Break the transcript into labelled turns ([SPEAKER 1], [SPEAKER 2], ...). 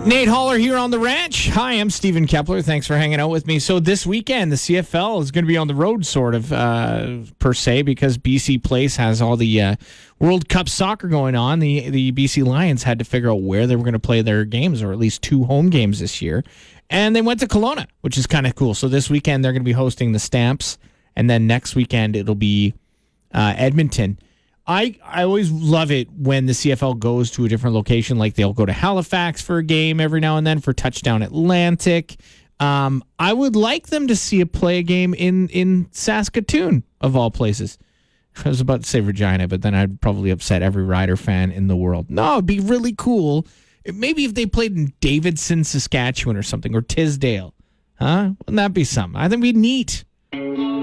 [SPEAKER 1] Nate Haller here on the ranch. Hi, I'm Stephen Kepler. Thanks for hanging out with me. So this weekend, the CFL is going to be on the road, sort of, per se, because BC Place has all the World Cup soccer going on. The BC Lions had to figure out where they were going to play their games, or at least 2 home games this year. And they went to Kelowna, which is kind of cool. So this weekend, they're going to be hosting the Stamps. And then next weekend, it'll be Edmonton. I always love it when the CFL goes to a different location. Like they'll go to Halifax for a game every now and then for Touchdown Atlantic. I would like them to see play a game in Saskatoon, of all places. I was about to say Regina, but then I'd probably upset every Rider fan in the world. No, it'd be really cool. Maybe if they played in Davidson, Saskatchewan or something, or Tisdale. Huh? Wouldn't that be something? I think it'd be neat.